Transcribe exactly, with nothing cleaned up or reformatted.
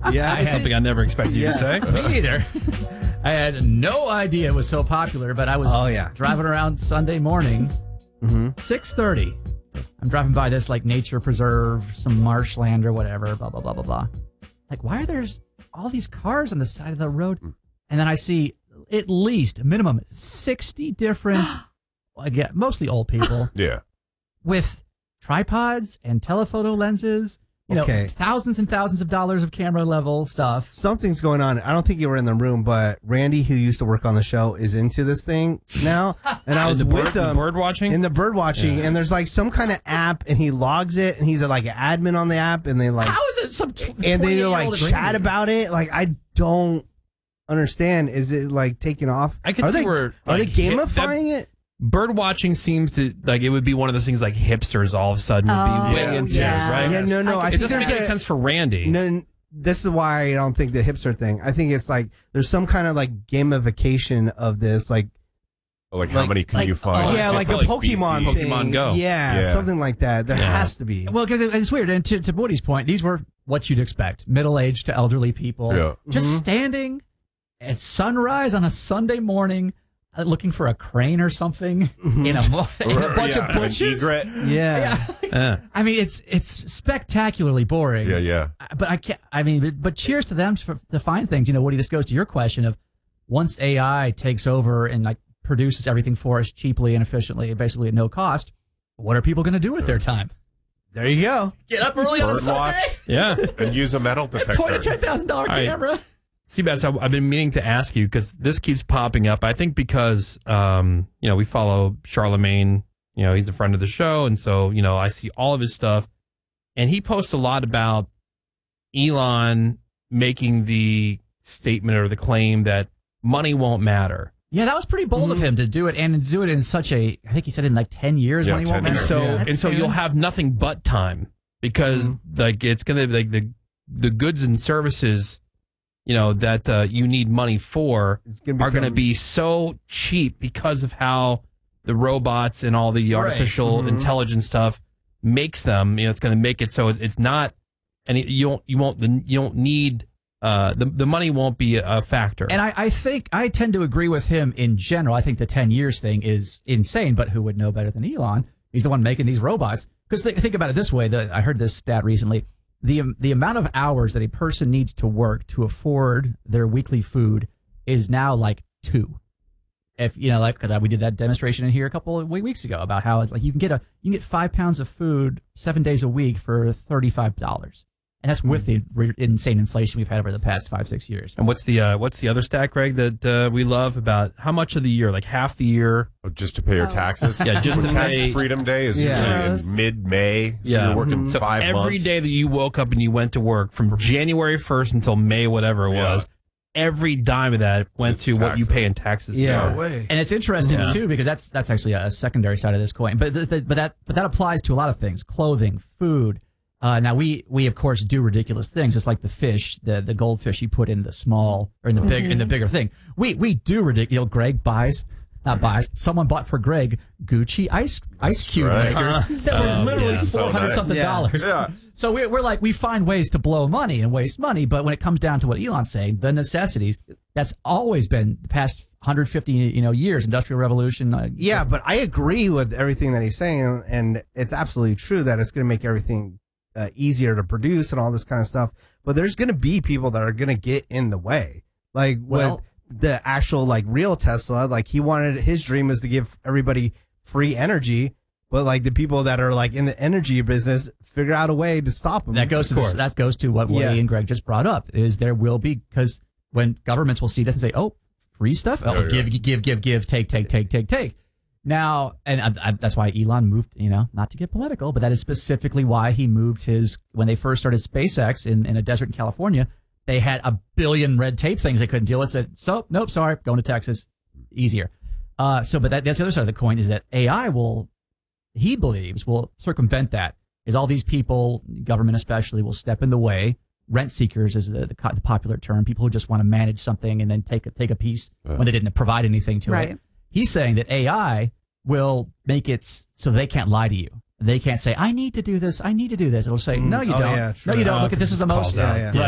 Yeah, I something I never expected you yeah. to say. Me either. I had no idea it was so popular, but I was oh, yeah. driving around Sunday morning, mm-hmm. six thirty. I'm driving by this like nature preserve, some marshland or whatever, blah, blah, blah, blah, blah. Like, why are there all these cars on the side of the road? And then I see at least minimum sixty different, again, mostly old people. Yeah. With tripods and telephoto lenses. You know, Okay. thousands and thousands of dollars of camera level stuff. Something's going on. I don't think you were in the room, but Randy, who used to work on the show, is into this thing now. And I was In the with bird, the him bird watching? in the bird watching, Yeah. and there's like some kind of app, and he logs it, and he's a, like an admin on the app, and they like, How is it some tw- and they like twenty-eight-year-old chat Randy? about it. Like, I don't understand. Is it like taking off? I can are see they, where, are like, they hip- gamifying it? Bird watching seems to, like, it would be one of those things like hipsters all of a sudden would Oh, be way yeah. into, yeah. right? Yeah, no, no. I, It think doesn't there's make any a- sense for Randy. No, n- this is why I don't think the hipster thing. I think it's like there's some kind of like gamification of this, like Like, how Like- many can like- you find? oh, yeah, like a Different Pokemon species. thing. Pokemon Go. Yeah, Yeah. something like that. There Yeah. has to be. Well, because it, it's weird. And to, to Woody's point, these were what you'd expect. Middle-aged to elderly people. Yeah. Just Mhm. standing at sunrise on a Sunday morning uh, looking for a crane or something in a, mo- in a Or- bunch yeah, of an bushes. egret. yeah. Yeah. Yeah. I mean, it's it's spectacularly boring. Yeah, yeah. But I can't. I mean, but, but cheers to them to, to find things. You know, Woody, this goes to your question of once A I takes over and like produces everything for us cheaply and efficiently, basically at no cost. What are people going to do with their time? There you go. Get up early on a Bird Sunday watch Yeah. and use a metal detector. point a ten thousand dollar All right. camera. Seabass, I- I've been meaning to ask you because this keeps popping up. I think because, um, you know, we follow Charlemagne, you know, he's a friend of the show. And so, you know, I see all of his stuff. And he posts a lot about Elon making the statement or the claim that money won't matter. Yeah, that was pretty bold of him to do it, and to do it in such a, I think he said in like ten years. Yeah, when he ten won't And matter. years. so, Yeah. and so That's you'll soon. have nothing but time because like it's going to like the, the goods and services, you know, that uh, you need money for It's gonna are going to become- be so cheap because of how the robots and all the Right. artificial Mhm. intelligence stuff makes them. You know, it's going to make it so it's, it's not, and you don't you won't you don't need uh the the money won't be a factor. And I, I think I tend to agree with him in general. I think the ten years thing is insane, but who would know better than Elon? He's the one making these robots. Because th- think about it this way. The, I heard this stat recently. The, um, the amount of hours that a person needs to work to afford their weekly food is now like two. If you know, like, because we did that demonstration in here a couple of weeks ago about how it's like you can get a you can get five pounds of food seven days a week for thirty-five dollars. And that's with the re- insane inflation we've had over the past five, six years. And what's the uh, what's the other stat, Greg, that uh, we love about how much of the year, like half the year? Oh, just to pay your taxes? Yeah, just to Tax pay. Freedom Day is Yeah. usually in mid-May. So Yeah. you're working So five every months. day that you woke up and you went to work from January first until May, whatever it Yeah. was, every dime of that went It's to what you taxes. pay in taxes. Yeah. No way. And it's interesting Yeah. too because that's that's actually a secondary side of this coin. But th- th- but that but that applies to a lot of things: clothing, food. Uh, now we we of course do ridiculous things, just like the fish, the the goldfish you put in the small or in the big in the bigger thing. We we do ridiculous. Greg buys. Not buys. Someone bought for Greg Gucci ice ice cube right. makers that were Oh, literally yeah. So four hundred nice. something Yeah. dollars. Yeah. So we're we're like we find ways to blow money and waste money, but when it comes down to what Elon's saying, the necessities, that's always been the past one hundred fifty you know years, industrial revolution. Uh, Yeah, but I agree with everything that he's saying, and it's absolutely true that it's going to make everything uh, easier to produce and all this kind of stuff. But there's going to be people that are going to get in the way, like Well- with the actual like real Tesla. Like he wanted his dream was to give everybody free energy, but like the people that are like in the energy business figure out a way to stop him. That goes to Of this, course. that goes to what Woody Yeah. and Greg just brought up. Is there will be because when governments will see this and say, "Oh, free stuff, oh, Yeah, yeah. give, give, give, give, take, take, take, take, take." Now, and I, I, that's why Elon moved. You know, not to get political, but that is specifically why he moved his when they first started SpaceX in, in a desert in California. They had a billion red tape things they couldn't deal with. Said, "So, nope, sorry, going to Texas, easier." Uh, so, but that, that's the other side of the coin is that A I will, he believes, will circumvent that. Is all these people, government especially, will step in the way. Rent seekers is the, the, co- the popular term. People who just want to manage something and then take a, take a piece Uh. when they didn't provide anything to Right. it. He's saying that A I will make it s- so they can't lie to you. They can't say, "I need to do this. I need to do this." It'll say, "No, you Oh, don't. yeah, no, true. you don't. Uh, Look at this is the most." calls Yeah, out. yeah. Yeah.